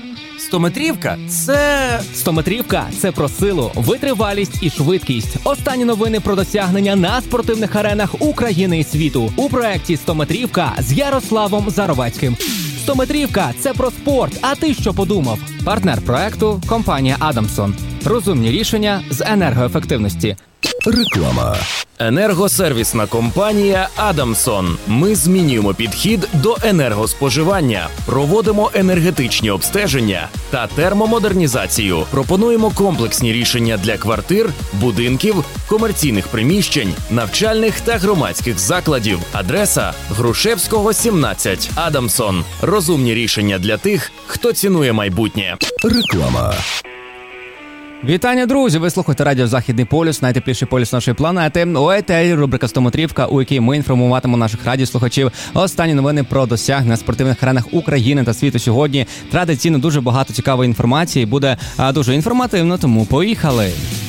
100-метрівка – це... 100-метрівка – це про силу, витривалість і швидкість. Останні новини про досягнення на спортивних аренах України і світу. У проєкті «100-метрівка» з Ярославом Заровецьким. 100-метрівка – це про спорт, а ти що подумав? Партнер проєкту – компанія «Адамсон». Розумні рішення з енергоефективності. Реклама. Енергосервісна компанія «Адамсон». Ми змінюємо підхід до енергоспоживання, проводимо енергетичні обстеження та термомодернізацію. Пропонуємо комплексні рішення для квартир, будинків, комерційних приміщень, навчальних та громадських закладів. Адреса – Грушевського, 17. «Адамсон». Розумні рішення для тих, хто цінує майбутнє. Реклама. Вітання, друзі! Ви слухаєте радіо «Західний полюс», найтепліший полюс нашої планети. У етері рубрика «100-метрівка», у якій ми інформуватимемо наших радіослухачів останні новини про досягнення на спортивних аренах України та світу. Сьогодні традиційно дуже багато цікавої інформації, буде дуже інформативно, тому поїхали!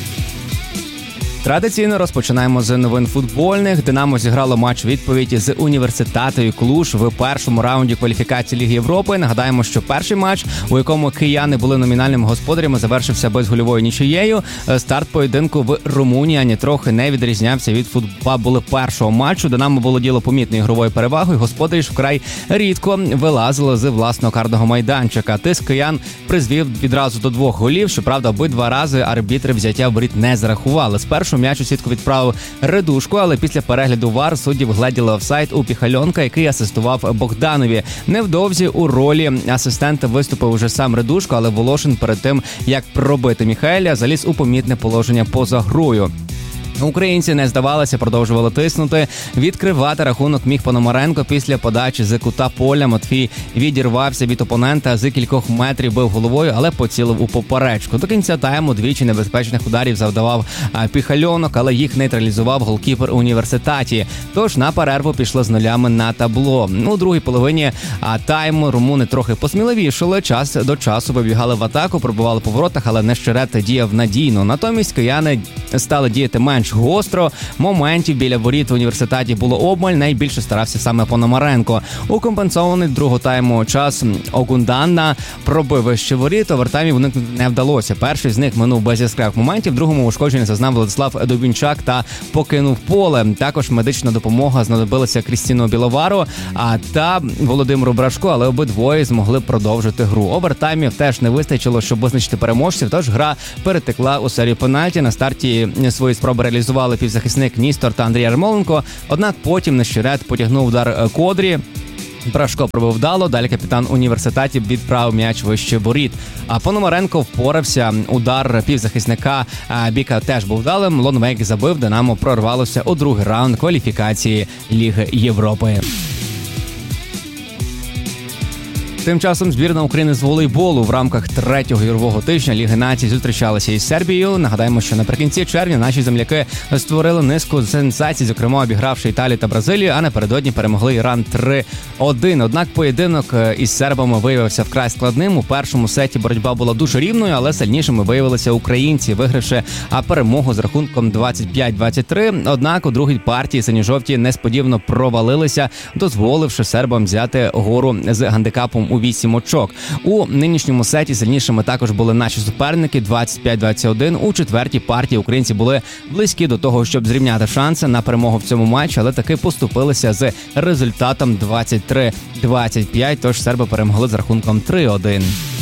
Традиційно розпочинаємо з новин футбольних. «Динамо» зіграло матч-відповідь з «Університатою Клуж» в першому раунді кваліфікації Ліги Європи. Нагадаємо, що перший матч, у якому кияни були номінальними господарями, завершився безгольовою нічиєю. Старт поєдинку в Румунії нітрохи не відрізнявся від футболу першого матчу. «Динамо» володіло помітною ігровою перевагою. Господарі ж вкрай рідко вилазили з власного карного майданчика. Тиск киян призвів відразу до 2 голів. Щоправда, обидва рази арбітри взяття в воріт не зарахували. Спершу м'яч у сітку відправив Редушко, але після перегляду ВАР судді вгледіли офсайд у Піхальонка, який асистував Богданові. Невдовзі у ролі асистента виступив уже сам Редушко, але Волошин перед тим, як пробити Міхаеля, заліз у помітне положення поза грою. Українці не здавалися, продовжували тиснути. Відкривати рахунок міг Пономаренко після подачі з кута поля. Матвій відірвався від опонента, з кількох метрів бив головою, але поцілив у поперечку. До кінця тайму двічі небезпечних ударів завдавав Піхальонок, але їх нейтралізував голкіпер «Університаті». Тож на перерву пішло з нулями на табло. У другій половині тайму румуни трохи посміливішали. Час до часу вибігали в атаку, пробували по воротах, але Нещерет діяв надійно. Натомість кияни стали діяти менш гостро. Моментів біля воріт в «Університаті» було обмаль. Найбільше старався саме Пономаренко. У компенсований другого тайму час Огунданна пробив ще воріт. Овертаймі уникнути не вдалося. Перший з них минув без яскравих моментів. В другому ушкодження зазнав Владислав Дубінчак та покинув поле. Також медична допомога знадобилася Крістіну Біловару та Володимиру Брашко, але обидвоє змогли продовжити гру. Овертаймів теж не вистачило, щоб визначити переможців, тож гра перетекла у серію пенальті. На старті свої спроби реалізували півзахисник Ністор та Андрій Ярмоленко, однак потім Нещерет потягнув удар Кодрі. Брашко пробив вдало, далі капітан «Університаті» відправив м'яч вище воріт. А Пономаренко впорався, удар півзахисника Біка теж був вдалим. Лонвейк забив, «Динамо» прорвалося у другий раунд кваліфікації Ліги Європи. Тим часом збірна України з волейболу в рамках 3-го ігрового тижня Ліги націй зустрічалася із Сербією. Нагадаємо, що наприкінці червня наші земляки створили низку сенсацій, зокрема обігравши Італію та Бразилію, а напередодні перемогли Іран 3-1. Однак поєдинок із сербами виявився вкрай складним. У першому сеті боротьба була дуже рівною, але сильнішими виявилися українці, вигравши перемогу з рахунком 25-23. Однак у другій партії синьо-жовті несподівано провалилися, дозволивши сербам взяти гору з гандикапом у 8 очок. У нинішньому сеті сильнішими також були наші суперники 25-21. У четвертій партії українці були близькі до того, щоб зрівняти шанси на перемогу в цьому матчі, але таки поступилися з результатом 23-25, тож серби перемогли з рахунком 3-1.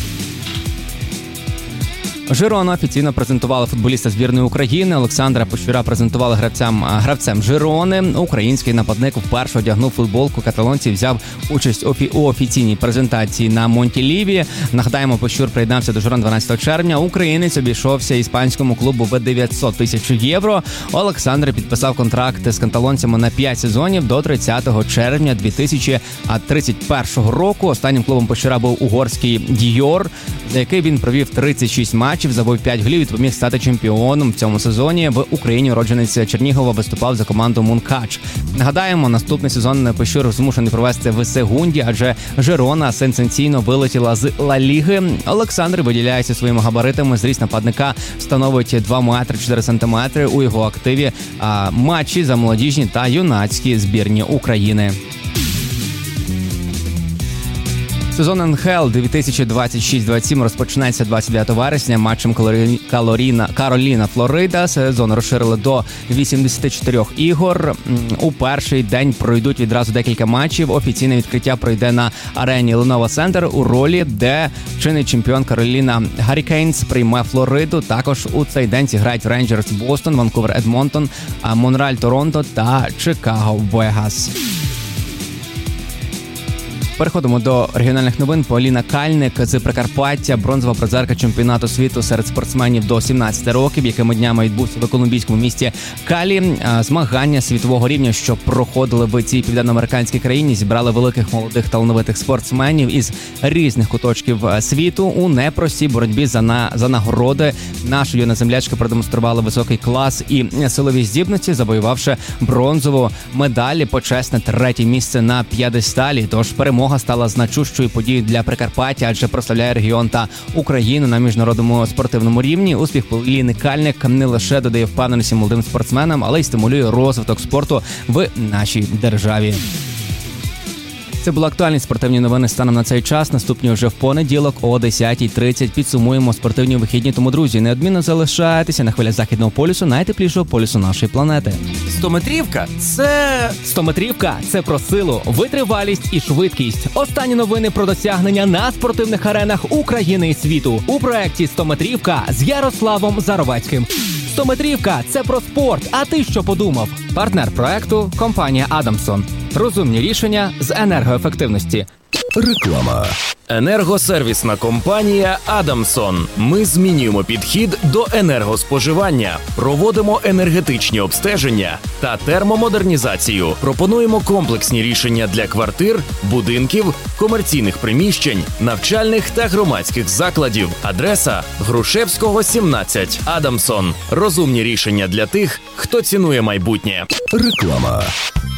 Жирона офіційно презентувала футболіста збірної України. Олександра Пощура презентували гравцем Жирони. Український нападник вперше одягнув футболку каталонців, взяв участь у офіційній презентації на Монтіліві. Нагадаємо, Пощур приєднався до Жирон 12 червня. Українець обійшовся іспанському клубу в 900 тисяч євро. Олександр підписав контракт з каталонцями на 5 сезонів до 30 червня 2031 року. Останнім клубом Пощура був угорський Діор, за який він провів 36 матчів, забив 5 голів і допоміг стати чемпіоном в цьому сезоні. В Україні уродженець Чернігова виступав за команду Мункач. Нагадаємо, наступний сезон Пощур змушений провести в Сегунді, адже Жирона сенсаційно вилетіла з Ла Ліги. Олександр виділяється своїми габаритами. Зріст нападника становить 2 метри 4 сантиметри. У його активі матчі за молодіжні та юнацькі збірні України. Сезон НХЛ 2026-27 розпочнеться 29 вересня матчем Кароліна-Флорида. Сезон розширили до 84 ігор. У перший день пройдуть відразу декілька матчів. Офіційне відкриття пройде на арені Lenovo Center у ролі, де чинний чемпіон Кароліна Hurricanes прийме Флориду. Також у цей день зіграють Рейнджерс Бостон, Ванкувер Едмонтон, Монреаль Торонто та Чикаго Вегас. Переходимо до регіональних новин. Поліна Кальник з Прикарпаття, бронзова призерка чемпіонату світу серед спортсменів до 17 років, якими днями відбувся в колумбійському місті Калі. Змагання світового рівня, що проходили в цій південноамериканській країні, зібрали великих молодих талановитих спортсменів із різних куточків світу. У непростій боротьбі за нагороди наша юна землячка продемонструвала високий клас і силові здібності, завоювавши бронзову медаль, почесне 3-те місце на п'єдесталі. Тож перемога стала значущою подією для Прикарпаття, адже прославляє регіон та Україну на міжнародному спортивному рівні. Успіх Поліни Кальник не лише додає впевненості молодим спортсменам, але й стимулює розвиток спорту в нашій державі. Це були актуальні спортивні новини станом на цей час. Наступні вже в понеділок о 10:30. Підсумуємо спортивні вихідні. Тому, друзі, неодмінно залишайтеся на хвилях Західного полюсу, найтеплішого полюсу нашої планети. 100-метрівка – це... 100-метрівка – це про силу, витривалість і швидкість. Останні новини про досягнення на спортивних аренах України і світу. У проєкті «100-метрівка» з Ярославом Заровецьким. 100-метрівка – це про спорт. А ти що подумав? Партнер проєкту – компанія «Адамсон». Розумні рішення з енергоефективності. Реклама. Енергосервісна компанія «Адамсон». Ми змінюємо підхід до енергоспоживання, проводимо енергетичні обстеження та термомодернізацію. Пропонуємо комплексні рішення для квартир, будинків, комерційних приміщень, навчальних та громадських закладів. Адреса – Грушевського, 17. «Адамсон». Розумні рішення для тих, хто цінує майбутнє. Реклама.